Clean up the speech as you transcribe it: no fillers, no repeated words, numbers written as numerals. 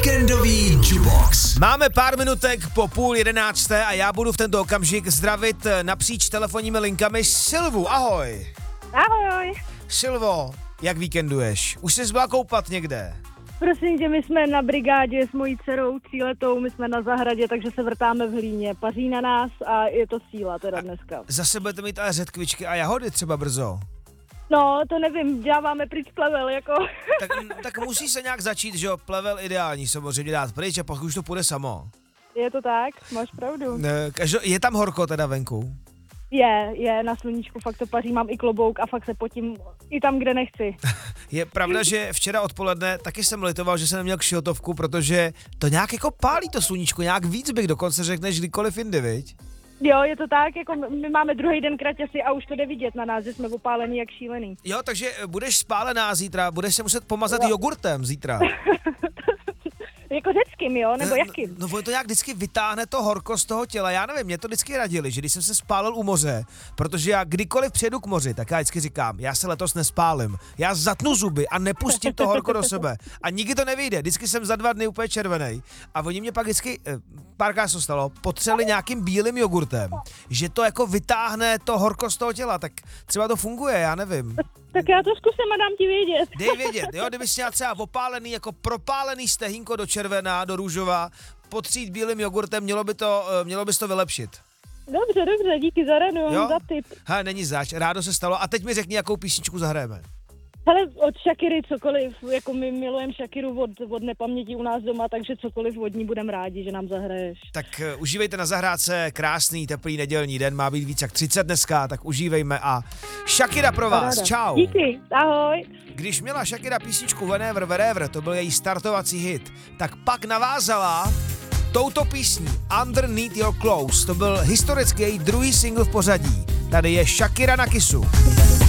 Víkendový Jukebox. Máme pár minutek po 10:30 a já budu v tento okamžik zdravit napříč telefonními linkami Silvu. Ahoj. Ahoj. Silvo, jak víkenduješ? Už jsi byla koupat někde? Prosím tě, my jsme na brigádě s mojí dcerou 3letou, my jsme na zahradě, takže se vrtáme v hlíně. Paří na nás a je to síla teda dneska. Zase budete mít ale řetkvičky a jahody třeba brzo. No, to nevím, dáváme pryč plevel, jako. Tak musí se nějak začít, že jo? Plevel ideální samozřejmě dát pryč a pak už to půjde samo. Je to tak, máš pravdu. Je tam horko teda venku? Je, na sluníčku fakt to paří, mám i klobouk a fakt se potím i tam, kde nechci. Je pravda, že včera odpoledne taky jsem litoval, že jsem neměl kšiltovku, protože to nějak jako pálí to sluníčko, nějak víc bych dokonce řekl, než kdykoliv jindy, viď? Jo, je to tak, jako my máme druhý den kraťasy a už to jde vidět na nás, že jsme opálení jak šílený. Jo, takže budeš spálená zítra, budeš se muset pomazat jogurtem zítra. Jako řeckým, jo, nebo jakým? No to nějak vždycky vytáhne to horko z toho těla, já nevím, mě to vždycky radili, že když jsem se spálil u moře, protože já kdykoliv přijedu k moři, tak já vždycky říkám, já se letos nespálím, já zatnu zuby a nepustím to horko do sebe a nikdy to nevyjde, vždycky jsem za 2 dny úplně červenej a oni mě pak vždycky, párkrát se stalo, potřeli nějakým bílým jogurtem, že to jako vytáhne to horko z toho těla, tak třeba to funguje, já nevím. Tak já to zkusím a dám ti vědět. Dej vědět, jo, kdybys měla třeba opálený, jako propálený stehínko do červená, do růžová, potřít bílým jogurtem, mělo bys to vylepšit. Dobře, díky za radu, za tip. Není zač, rádo se stalo. A teď mi řekni, jakou písničku zahrajeme. Hele, od Shakiry cokoliv, jako my milujeme Shakiru od nepaměti u nás doma, takže cokoliv od ní budeme rádi, že nám zahraješ. Tak užívejte na zahrádce, krásný, teplý nedělní den, má být víc jak 30 dneska, tak užívejme a Shakira pro vás, čau. Díky, ahoj. Když měla Shakira písničku Whenever, Wherever, to byl její startovací hit, tak pak navázala touto písní Underneath Your Clothes, to byl historicky její druhý single v pořadí. Tady je Shakira na Kissu.